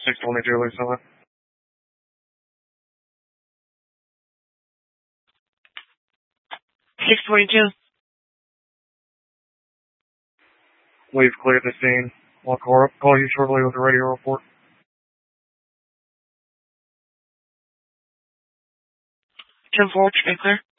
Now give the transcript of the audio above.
622, Lisa. 622. Leave clear at the scene. I'll call you shortly with a radio report. 10-4, stay clear.